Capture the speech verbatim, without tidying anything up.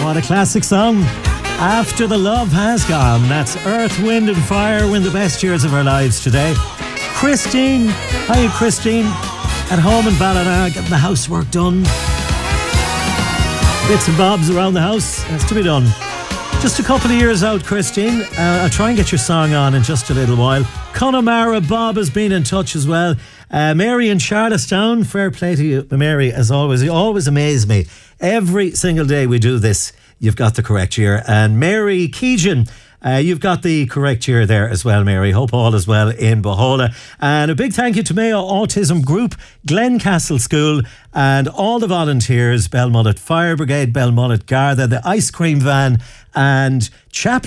What a classic song. After the Love Has Gone. That's Earth, Wind and Fire win the best years of our lives today. Christine. Hiya, Christine. At home in Ballina, getting the housework done. Bits and bobs around the house. Has to be done. Just a couple of years out, Christine. Uh, I'll try and get your song on in just a little while. Connemara Bob has been in touch as well. Uh, Mary in Charlestown, fair play to you, Mary, as always. You always amaze me. Every single day we do this, you've got the correct year. And Mary Keegan, uh, you've got the correct year there as well, Mary. Hope all is well in Bohola. And a big thank you to Mayo Autism Group, Glencastle School, and all the volunteers, Belmullet Fire Brigade, Belmullet Garda, the ice cream van, and Chap